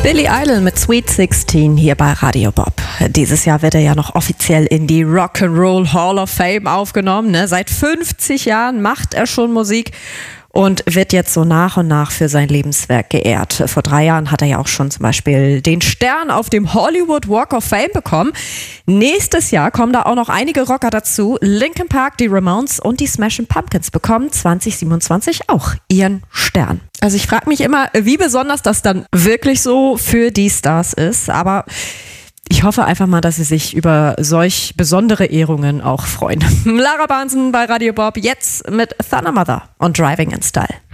Billy Idol mit Sweet 16 hier bei Radio Bob. Dieses Jahr wird er ja noch offiziell in die Rock'n'Roll Hall of Fame aufgenommen. Ne? Seit 50 Jahren macht er schon Musik und wird jetzt so nach und nach für sein Lebenswerk geehrt. Vor 3 Jahren hat er ja auch schon zum Beispiel den Stern auf dem Hollywood Walk of Fame bekommen. Nächstes Jahr kommen da auch noch einige Rocker dazu. Linkin Park, die Ramones und die Smashing Pumpkins bekommen 2027 auch ihren Stern. Also ich frage mich immer, wie besonders das dann wirklich so für die Stars ist, aber ich hoffe einfach mal, dass sie sich über solch besondere Ehrungen auch freuen. Lara Barnsen bei Radio Bob, jetzt mit Thunder Mother und Driving in Style.